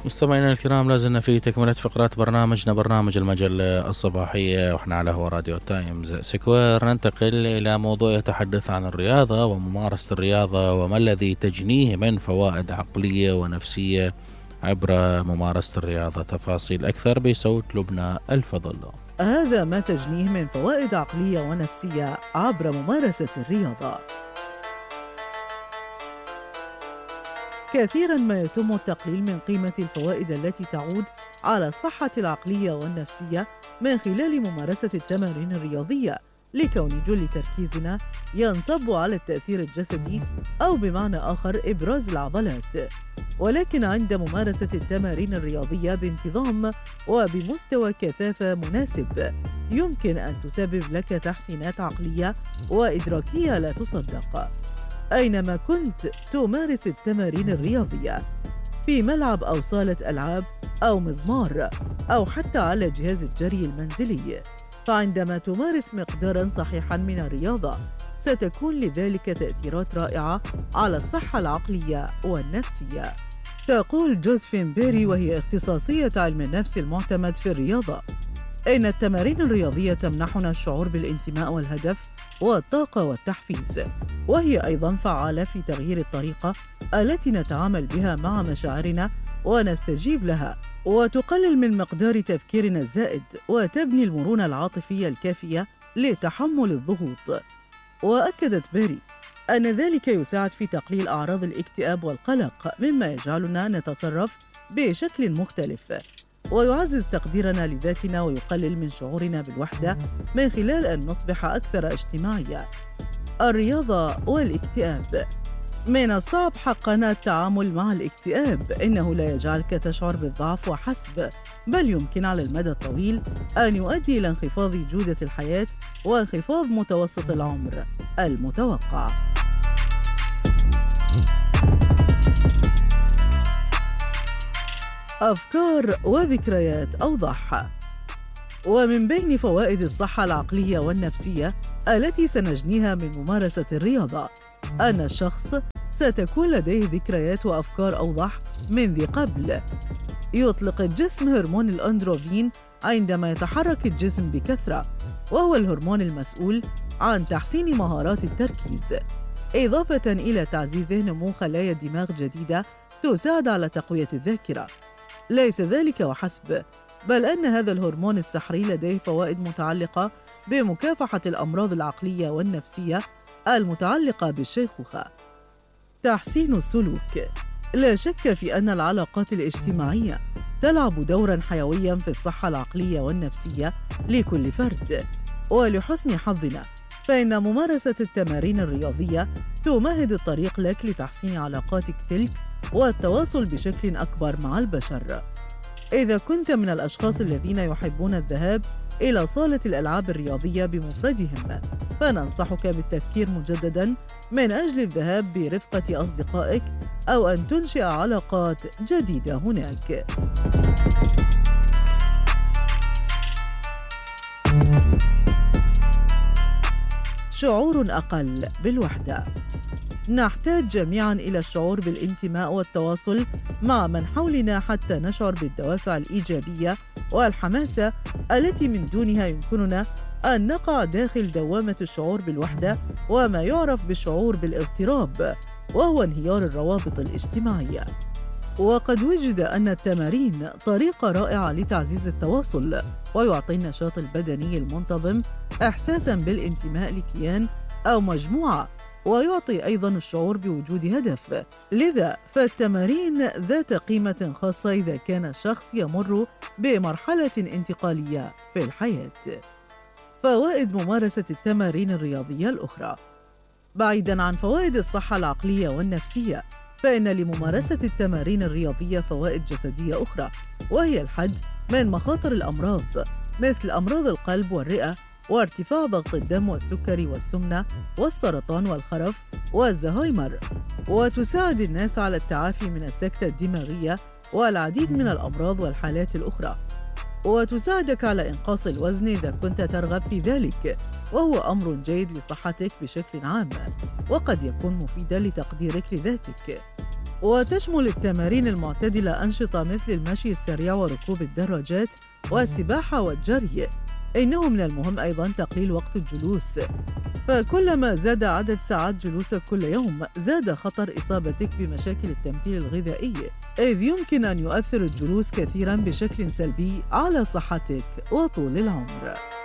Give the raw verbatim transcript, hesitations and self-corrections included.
مستمعينا الكرام، لازلنا في تكملة فقرات برنامجنا برنامج المجلة الصباحية، وإحنا على هو راديو تايمز سكوير. ننتقل إلى موضوع يتحدث عن الرياضة وممارسة الرياضة وما الذي تجنيه من فوائد عقلية ونفسية عبر ممارسة الرياضة. تفاصيل أكثر بصوت لبنى الفضل. هذا ما تجنيه من فوائد عقلية ونفسية عبر ممارسة الرياضة. كثيراً ما يتم التقليل من قيمة الفوائد التي تعود على الصحة العقلية والنفسية من خلال ممارسة التمارين الرياضية، لكون جل تركيزنا ينصب على التأثير الجسدي أو بمعنى آخر إبراز العضلات. ولكن عند ممارسة التمارين الرياضية بانتظام وبمستوى كثافة مناسب، يمكن أن تسبب لك تحسينات عقلية وإدراكية لا تصدق. أينما كنت تمارس التمارين الرياضية، في ملعب أو صالة ألعاب أو مضمار أو حتى على جهاز الجري المنزلي، فعندما تمارس مقداراً صحيحاً من الرياضة ستكون لذلك تأثيرات رائعة على الصحة العقلية والنفسية. تقول جوزفين بيري، وهي اختصاصية علم النفس المعتمد في الرياضة، إن التمارين الرياضية تمنحنا الشعور بالانتماء والهدف والطاقة والتحفيز، وهي أيضاً فعالة في تغيير الطريقة التي نتعامل بها مع مشاعرنا ونستجيب لها، وتقلل من مقدار تفكيرنا الزائد، وتبني المرونة العاطفية الكافية لتحمل الضغوط. وأكدت بيري أن ذلك يساعد في تقليل أعراض الاكتئاب والقلق، مما يجعلنا نتصرف بشكل مختلف، ويعزز تقديرنا لذاتنا ويقلل من شعورنا بالوحدة من خلال أن نصبح أكثر اجتماعية. الرياضة والاكتئاب. من الصعب حقاً التعامل مع الاكتئاب، إنه لا يجعلك تشعر بالضعف وحسب، بل يمكن على المدى الطويل أن يؤدي إلى انخفاض جودة الحياة وانخفاض متوسط العمر المتوقع. أفكار وذكريات أوضح. ومن بين فوائد الصحة العقلية والنفسية التي سنجنيها من ممارسة الرياضة، أن الشخص ستكون لديه ذكريات وأفكار أوضح من ذي قبل. يطلق الجسم هرمون الأندروفين عندما يتحرك الجسم بكثرة، وهو الهرمون المسؤول عن تحسين مهارات التركيز، إضافة إلى تعزيز نمو خلايا دماغ جديدة تساعد على تقوية الذاكرة. ليس ذلك وحسب، بل أن هذا الهرمون السحري لديه فوائد متعلقة بمكافحة الأمراض العقلية والنفسية المتعلقة بالشيخوخة. تحسين السلوك. لا شك في أن العلاقات الاجتماعية تلعب دوراً حيوياً في الصحة العقلية والنفسية لكل فرد، ولحسن حظنا فإن ممارسة التمارين الرياضية تمهد الطريق لك لتحسين علاقاتك تلك والتواصل بشكل أكبر مع البشر. إذا كنت من الأشخاص الذين يحبون الذهاب إلى صالة الألعاب الرياضية بمفردهم، فننصحك بالتفكير مجدداً من أجل الذهاب برفقة أصدقائك أو أن تنشئ علاقات جديدة هناك. شعور أقل بالوحدة. نحتاج جميعاً إلى الشعور بالانتماء والتواصل مع من حولنا حتى نشعر بالدوافع الإيجابية والحماسة التي من دونها يمكننا أن نقع داخل دوامة الشعور بالوحدة، وما يعرف بالشعور بالاغتراب، وهو انهيار الروابط الاجتماعية. وقد وجد أن التمارين طريقة رائعة لتعزيز التواصل، ويعطي النشاط البدني المنتظم إحساساً بالانتماء لكيان أو مجموعة، ويعطي أيضاً الشعور بوجود هدف. لذا فالتمارين ذات قيمة خاصة إذا كان الشخص يمر بمرحلة انتقالية في الحياة. فوائد ممارسة التمارين الرياضية الأخرى. بعيداً عن فوائد الصحة العقلية والنفسية، فإن لممارسة التمارين الرياضية فوائد جسدية أخرى، وهي الحد من مخاطر الأمراض مثل أمراض القلب والرئة وارتفاع ضغط الدم والسكري والسمنة والسرطان والخرف والزهايمر، وتساعد الناس على التعافي من السكتة الدماغية والعديد من الأمراض والحالات الأخرى. وتساعدك على إنقاص الوزن إذا كنت ترغب في ذلك، وهو أمر جيد لصحتك بشكل عام، وقد يكون مفيداً لتقديرك لذاتك. وتشمل التمارين المعتدلة أنشطة مثل المشي السريع وركوب الدراجات والسباحة والجري. إنه من المهم أيضاً تقليل وقت الجلوس، فكلما زاد عدد ساعات جلوسك كل يوم زاد خطر إصابتك بمشاكل التمثيل الغذائي، إذ يمكن أن يؤثر الجلوس كثيراً بشكل سلبي على صحتك وطول العمر.